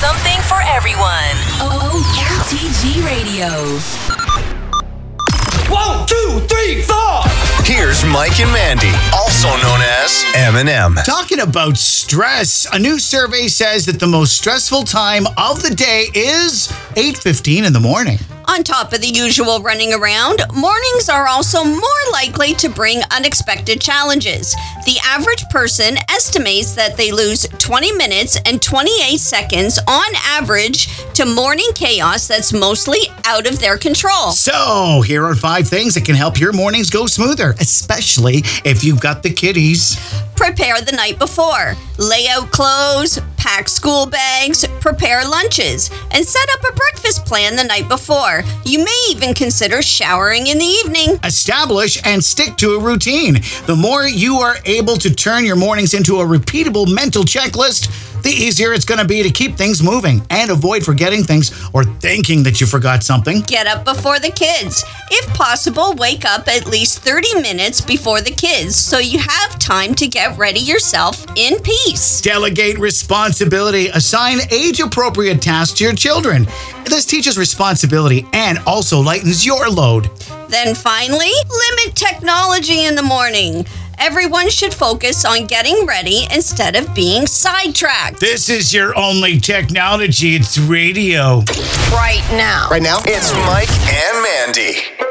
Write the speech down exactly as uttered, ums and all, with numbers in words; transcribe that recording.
something for everyone. O T G Radio. One, two, three, four. Here's Mike and Mandy, also known as M and M. Talking about stress, a new survey says that the most stressful time of the day is eight fifteen in the morning. On top of the usual running around, mornings are also more likely to bring unexpected challenges. The average person estimates that they lose twenty minutes and twenty-eight seconds on average to morning chaos that's mostly out of their control. So, here are five things that can help your mornings go smoother, especially if you've got the kiddies. Prepare the night before. Lay out clothes, pack school bags, prepare lunches, and set up a breakfast plan the night before. You may even consider showering in the evening. Establish and stick to a routine. The more you are able to turn your mornings into a repeatable mental checklist, the easier it's going to be to keep things moving and avoid forgetting things or thinking that you forgot something. Get up before the kids. If possible, wake up at least thirty minutes before the kids so you have time to get ready yourself in peace. Delegate responsibility. Assign age-appropriate tasks to your children. This teaches responsibility and also lightens your load. Then finally, limit technology in the morning. Everyone should focus on getting ready instead of being sidetracked. This is your only technology. It's radio. Right now. Right now, it's Mike and Mandy.